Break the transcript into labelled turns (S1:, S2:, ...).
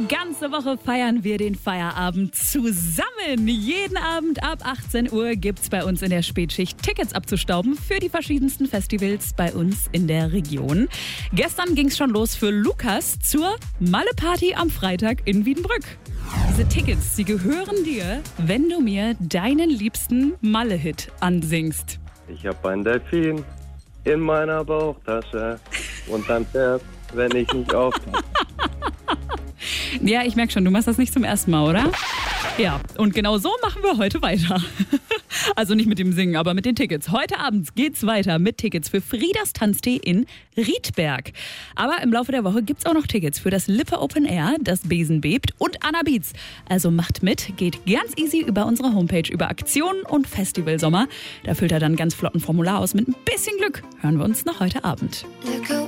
S1: ganze Woche feiern wir den Feierabend zusammen. Jeden Abend ab 18 Uhr gibt's bei uns in der Spätschicht Tickets abzustauben für die verschiedensten Festivals bei uns in der Region. Gestern ging's schon los für Lukas zur Malle-Party am Freitag in Wiedenbrück. Diese Tickets, sie gehören dir, wenn du mir deinen liebsten Malle-Hit ansingst.
S2: Ich hab ein Delfin in meiner Bauchtasche und dann fährt, wenn ich nicht aufpasse.
S1: Ja, ich merke schon, du machst das nicht zum ersten Mal, oder? Ja, und genau so machen wir heute weiter. Also nicht mit dem Singen, aber mit den Tickets. Heute Abend geht's weiter mit Tickets für Friedas Tanztee in Riedberg. Aber im Laufe der Woche gibt's auch noch Tickets für das Lippe Open Air, das Besen bebt und Anna Beats. Also macht mit, geht ganz easy über unsere Homepage über Aktionen und Festivalsommer. Da füllt er dann ganz flott ein Formular aus. Mit ein bisschen Glück hören wir uns noch heute Abend.